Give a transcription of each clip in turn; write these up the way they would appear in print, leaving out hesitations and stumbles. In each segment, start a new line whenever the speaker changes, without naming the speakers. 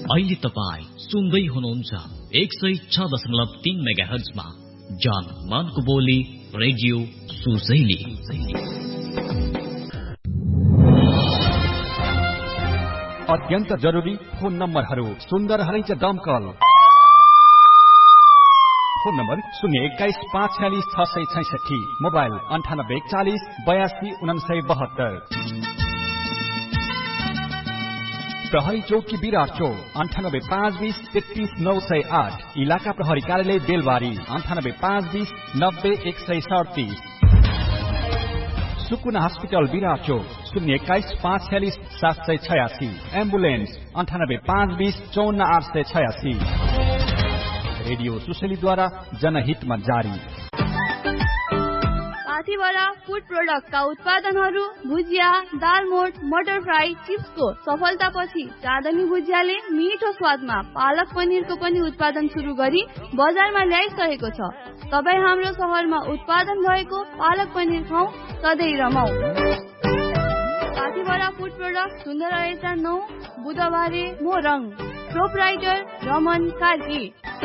अहिले तपाई सुन्दै हुनुहुन्छ 106.3 मेगाहर्जमा जान मनको बोली रेडियो सुजैली।
अत्यन्त जरुरी फोन नम्बरहरू सुन्दर हरैच दमकल फोन नम्बर 021-546-666, मोबाइल 984140829972। प्रहरी चौकी विराट चौक 9852033908, इलाका प्रहरी कार्यालय बेलबारी 9852090137। सुकुना हस्पिटल विराट चौक 021-546-786, एम्बुलेन्स 9852054886। रेडियो सुशेलीद्वारा जनहितमा जारी।
पाथीभरा फूड प्रोडक्ट का उत्पादनहरू भुजिया, दालमोट, मटर फ्राई, चिप्सको सफलतापछि चाँदनी भुजियाले मिठो स्वादमा पालक पनिरको पनि उत्पादन सुरु गरी बजारमा ल्याइसकेको छ। तपाईँ हाम्रो शहरमा उत्पादन भएको पालक पनिर खाऊ, सधैँ रमाऊ। पाथीभरा फूड प्रोडक्ट सुन्दर 9 बुधबारे मोरङ, प्रोपराइटर रमन कार्की।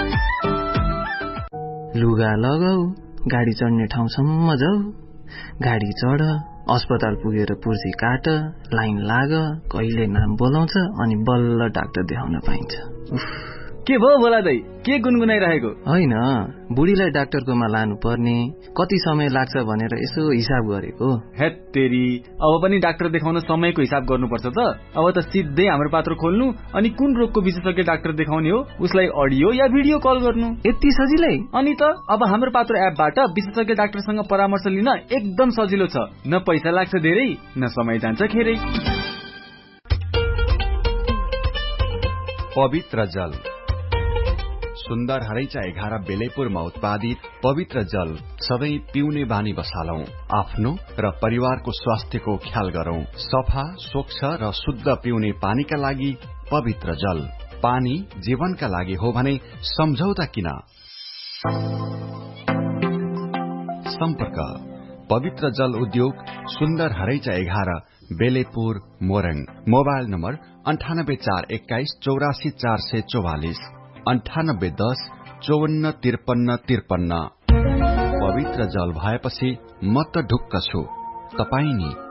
लुगा लगाऊ, गाडी चढ्ने ठाउँसम्म जाऊ, गाडी चढ, अस्पताल पुगेर पुर्जी काट, लाइन लाग, कहिले नाम बोलाउँछ अनि बल्ल डाक्टर देखाउन पाइन्छ।
के भयो बोला दाइ, के गुनगुनाइरहेको?
होइन, बुढीलाई डाक्टरकोमा लानु पर्ने, कति समय लाग्छ भनेर यसो हिसाब गरेको।
हेट तेरी, अब पनि डाक्टर देखाउन समयको हिसाब गर्नुपर्छ त। अब त सिधै हाम्रो पात्र खोल्नु अनि कुन रोगको विशेषज्ञ डाक्टर देखाउने हो उसलाई अडियो या भिडियो कल गर्नु,
यति सजिलै।
अनि त अब हाम्रो पात्र एपबाट विशेषज्ञ डाक्टरसँग परामर्श लिन एकदम सजिलो छ। न पैसा लाग्छ धेरै, न समय जान्छ खेरै।
पवित्र जल सुन्दर हरैचा 11 बेलेपुरमा उत्पादित पवित्र जल सधैँ पिउने बानी बसालौं। आफ्नो र परिवारको स्वास्थ्यको ख्याल गरौं। सफा, स्वच्छ र शुद्ध पिउने पानीका लागि पवित्र जल। पानी जीवनका लागि हो भने सम्झौता किन? सम्पर्क पवित्र जल उद्योग, सुन्दर हरैचा 11 बेलेपुर मोरङ। Mobile number 9841144444, 9810545353। पवित्र जल भएपछि म त ढुक्क छु, तपाई नि